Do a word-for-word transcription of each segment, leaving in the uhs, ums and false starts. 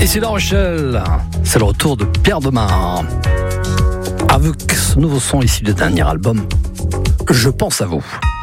Ici La Rochelle, c'est le retour de Pierre Demar avec ce nouveau son issu du dernier album, Je pense à vous.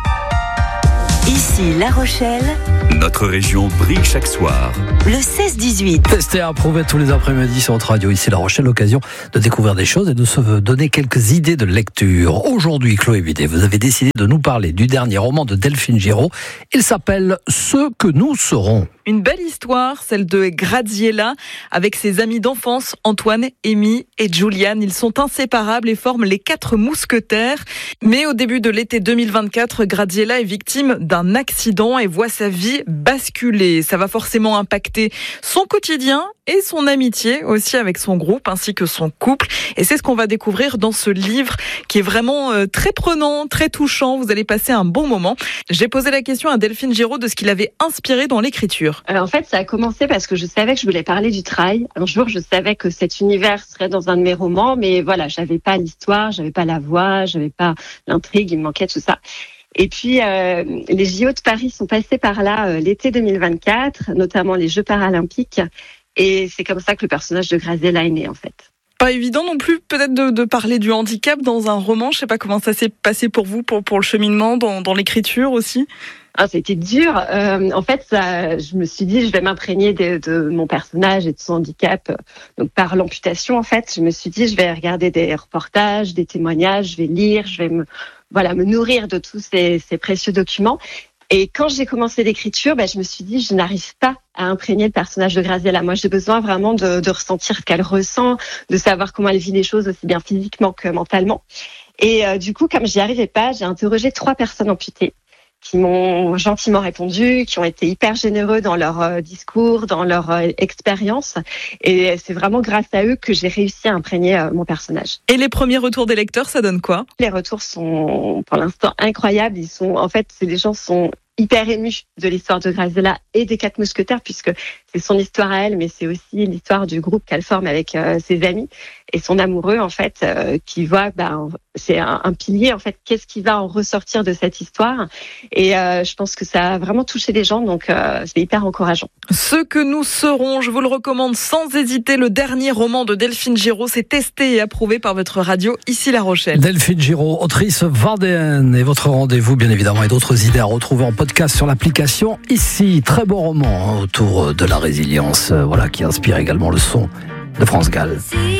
Ici La Rochelle, notre région brille chaque soir. Le seize dix-huit. Testé à approuver tous les après-midi sur notre radio Ici La Rochelle, l'occasion de découvrir des choses et de se donner quelques idées de lecture. Aujourd'hui, Chloé Bidet, vous avez décidé de nous parler du dernier roman de Delphine Giraud. Il s'appelle Ce que nous serons. Une belle histoire, celle de Graziella, avec ses amis d'enfance, Antoine, Amy et Juliane. Ils sont inséparables et forment les quatre mousquetaires. Mais au début de l'été deux mille vingt-quatre, Graziella est victime d'un accident et voit sa vie basculer. Ça va forcément impacter son quotidien et son amitié aussi avec son groupe ainsi que son couple. Et c'est ce qu'on va découvrir dans ce livre qui est vraiment euh, très prenant, très touchant. Vous allez passer un bon moment. J'ai posé la question à Delphine Giraud de ce qui l'avait inspiré dans l'écriture. Alors en fait, ça a commencé parce que je savais que je voulais parler du trail. Un jour, je savais que cet univers serait dans un de mes romans, mais voilà, j'avais pas l'histoire, j'avais pas la voix, j'avais pas l'intrigue, il me manquait tout ça. Et puis, euh, les J O de Paris sont passés par là euh, l'été deux mille vingt-quatre, notamment les Jeux paralympiques. Et c'est comme ça que le personnage de Graziella est né, en fait. Pas évident non plus, peut-être, de, de parler du handicap dans un roman. Je sais pas comment ça s'est passé pour vous, pour, pour le cheminement, dans, dans l'écriture aussi. Ah, ça a été dur. Euh, en fait, ça, je me suis dit, je vais m'imprégner de, de mon personnage et de son handicap. Donc, par l'amputation, en fait, je me suis dit, je vais regarder des reportages, des témoignages, je vais lire, je vais me, voilà, me nourrir de tous ces, ces précieux documents. Et quand j'ai commencé l'écriture, ben, je me suis dit, je n'arrive pas à imprégner le personnage de Graziella. Moi, j'ai besoin vraiment de, de ressentir ce qu'elle ressent, de savoir comment elle vit les choses aussi bien physiquement que mentalement. Et euh, du coup, comme j'y arrivais pas, j'ai interrogé trois personnes amputées qui m'ont gentiment répondu, qui ont été hyper généreux dans leur euh, discours, dans leur euh, expérience. Et c'est vraiment grâce à eux que j'ai réussi à imprégner euh, mon personnage. Et les premiers retours des lecteurs, ça donne quoi ? Les retours sont pour l'instant incroyables. Ils sont, en fait, les gens sont hyper émus de l'histoire de Graziella et des quatre mousquetaires, puisque c'est son histoire à elle, mais c'est aussi l'histoire du groupe qu'elle forme avec euh, ses amis et son amoureux, en fait, euh, qui voit, ben, c'est un, un pilier, en fait, qu'est-ce qui va en ressortir de cette histoire. Et euh, je pense que ça a vraiment touché les gens, donc euh, c'est hyper encourageant. Ce que nous serons, je vous le recommande sans hésiter, le dernier roman de Delphine Giraud, c'est testé et approuvé par votre radio Ici La Rochelle. Delphine Giraud, autrice vendéenne, et votre rendez-vous, bien évidemment, et d'autres idées à retrouver en podcast sur l'application Ici. Très beau roman hein, autour de la résilience, euh, voilà, qui inspire également le son de France Gall.